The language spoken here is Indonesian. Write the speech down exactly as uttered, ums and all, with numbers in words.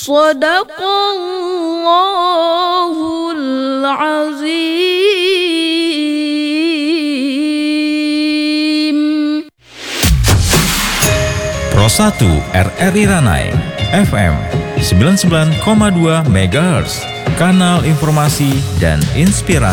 Shadaqallahul azim. Pro satu R R I Ranai F M sembilan puluh sembilan koma dua megahertz, kanal informasi dan inspirasi.